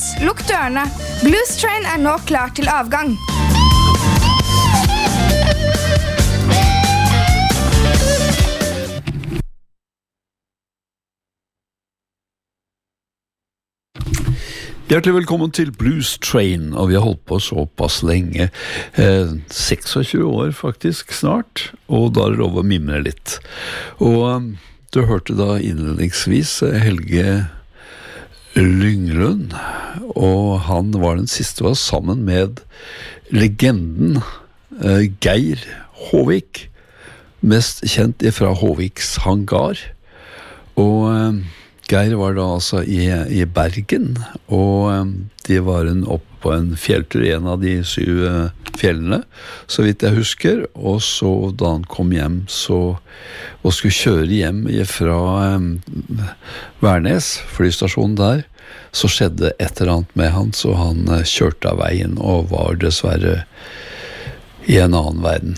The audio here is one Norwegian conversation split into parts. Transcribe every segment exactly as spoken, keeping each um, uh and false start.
lukk dørene. Blues Train er nå klar til avgang. Hjertelig velkommen til Blues Train, og vi har holdt på såpass lenge, eh, tjueseks år faktisk snart, og da er det lov å mimre litt. Og um, du hørte da innledningsvis Helge Lynglund, og han var den siste var sammen med legenden eh, Geir Håvik, mest kjent fra Håviks hangar, og eh, Geir var da altså i, i Bergen, og um, de var en oppe på en fjelltur, en av de syv uh, fjellene, så vidt jeg husker, og så da han kom hjem så, og skulle kjøre hjem fra um, Værnes, flystasjonen der, så skjedde et eller annet med han, så han uh, kjørte av veien og var dessverre i en annen verden.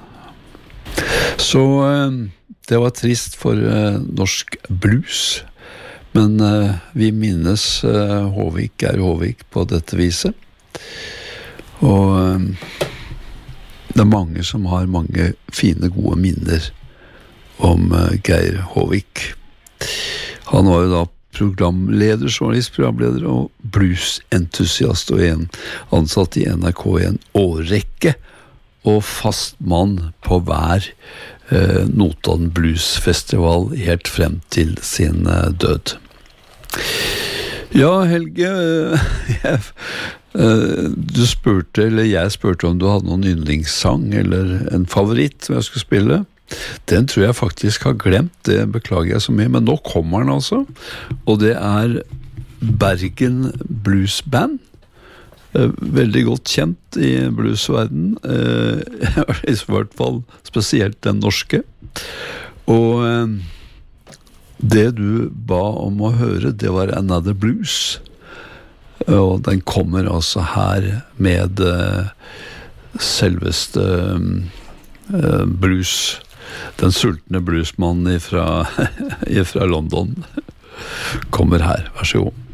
Så um, det var trist for uh, norsk blues, men uh, vi minnes uh, Håvik, Geir Håvik på dette viset. Og um, det er mange som har mange fine, gode minner om uh, Geir Håvik. Han var jo da programleder, journalist, programleder og bluesentusiast og en ansatt i N R K i en årrekke og fast mann på hver uh, Notodden Blues Festival helt frem til sin uh, død. Ja, Helge, jeg, du spurte, eller jeg spurte om du hadde noen yndlingssang eller en favoritt som jeg skulle spille. Den tror jeg faktisk har glemt, det beklager jeg så mye, men nå kommer den altså, og det er Bergen Blues Band. Veldig godt kjent i bluesverden, i hvert fall spesielt den norske. Og det du ba om å høre, det var Another Blues, og den kommer altså her med uh, selveste uh, blues, den sultne bluesmannen fra, fra London kommer her, vær så god.